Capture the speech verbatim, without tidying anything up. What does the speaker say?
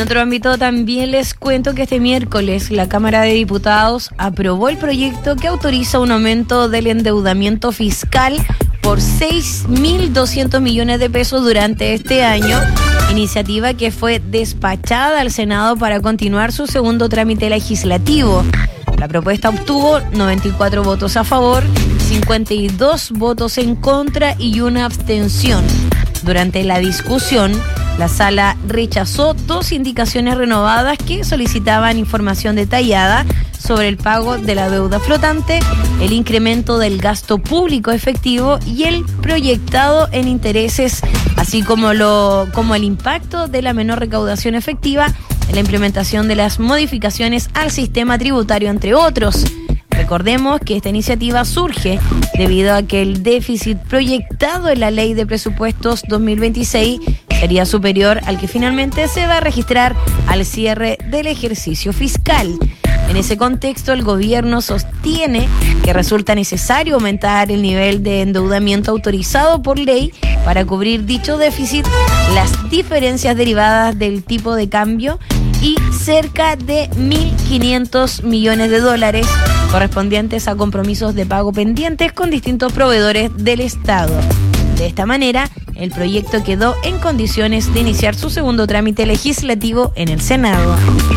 En otro ámbito también les cuento que este miércoles la Cámara de Diputados aprobó el proyecto que autoriza un aumento del endeudamiento fiscal por seis mil doscientos millones de pesos durante este año, iniciativa que fue despachada al Senado para continuar su segundo trámite legislativo. La propuesta obtuvo noventa y cuatro votos a favor, cincuenta y dos votos en contra y una abstención. Durante la discusión, la sala rechazó dos indicaciones renovadas que solicitaban información detallada sobre el pago de la deuda flotante, el incremento del gasto público efectivo y el proyectado en intereses, así como, lo, como el impacto de la menor recaudación efectiva en la implementación de las modificaciones al sistema tributario, entre otros. Recordemos que esta iniciativa surge debido a que el déficit proyectado en la Ley de Presupuestos dos mil veintiséis sería superior al que finalmente se va a registrar al cierre del ejercicio fiscal. En ese contexto, el gobierno sostiene que resulta necesario aumentar el nivel de endeudamiento autorizado por ley para cubrir dicho déficit, las diferencias derivadas del tipo de cambio y cerca de mil quinientos millones de dólares correspondientes a compromisos de pago pendientes con distintos proveedores del Estado. De esta manera, el proyecto quedó en condiciones de iniciar su segundo trámite legislativo en el Senado.